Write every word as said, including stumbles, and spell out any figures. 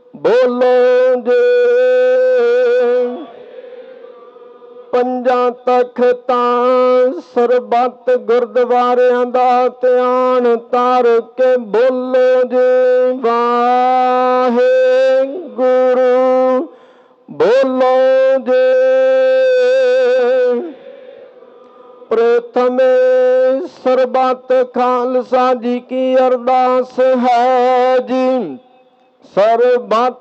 ਬੋਲੋ ਜੇ। ਪੰਜਾਂ ਤਖਤਾਂ ਸਰਬੱਤ ਗੁਰਦੁਆਰਿਆਂ ਦਾ ਧਿਆਨ ਧਰ ਕੇ ਬੋਲੋ ਜੇ ਵਾਹਿਗੁਰੂ। ਬੋਲੋ ਜੇ। ਪ੍ਰਥਮੇ ਸਰਬੱਤ ਖਾਲਸਾ ਜੀ ਕੀ ਅਰਦਾਸ ਹੈ ਜੀ। ਸਰਬੱਤ